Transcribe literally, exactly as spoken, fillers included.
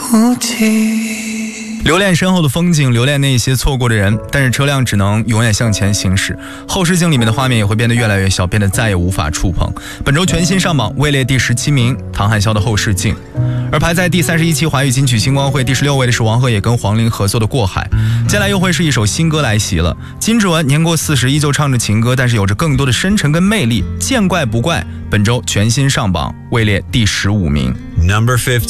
无际。 留恋身后的风景，留恋那些错过的人，但是车辆只能永远向前行驶，后视镜里面的画面也会变得越来越小，变得再也无法触碰。本周全新上榜，位列第十七名，唐汉霄的后视镜。而排在第三十一期华语金曲星光会第十六位的是王鹤也跟黄龄合作的《过海》。接下来又会是一首新歌来袭了。金志文年过四十依旧唱着情歌，但是有着更多的深沉跟魅力，见怪不怪。本周全新上榜，位列第十五名。 Number fifteen